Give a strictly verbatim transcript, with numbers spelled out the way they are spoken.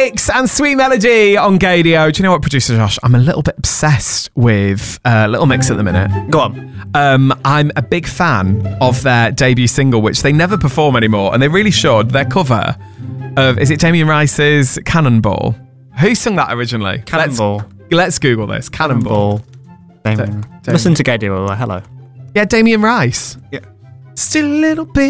Mix and Sweet Melody on Gadio. Do you know what, producer Josh? I'm a little bit obsessed with uh, Little Mix at the minute. Go on. Um, I'm a big fan of their debut single, which they never perform anymore, and they really should. Their cover of, is it Damien Rice's Cannonball? Who sung that originally? Cannonball. Let's, let's Google this. Cannonball. Cannonball. Damien. Da- Listen to Gadio. Hello. Yeah, Damien Rice. Yeah. Still a little bit